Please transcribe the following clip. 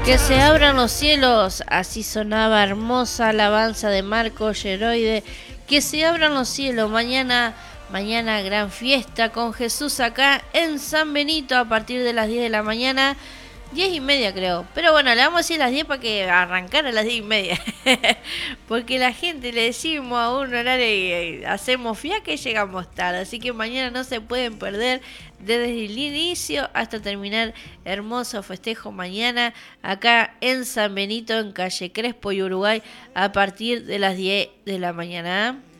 Que se abran los cielos, así sonaba hermosa alabanza de Marco Geroide. Que se abran los cielos, mañana gran fiesta con Jesús acá en San Benito a partir de las 10 de la mañana. 10:30 creo, pero bueno, le vamos a decir las 10 para que arrancar a las 10:30. Porque la gente le decimos a un horario y hacemos fiaca y llegamos tarde. Así que mañana no se pueden perder desde el inicio hasta terminar. Hermoso festejo mañana acá en San Benito, en calle Crespo y Uruguay, a partir de las 10 de la mañana.